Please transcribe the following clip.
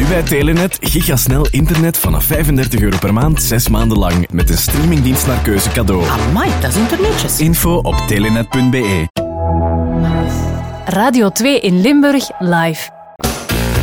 bij Telenet gigasnel internet vanaf €35 per maand, 6 maanden lang. Met een streamingdienst naar keuze cadeau. Amai, dat is internetjes. Info op telenet.be. Radio 2 in Limburg live.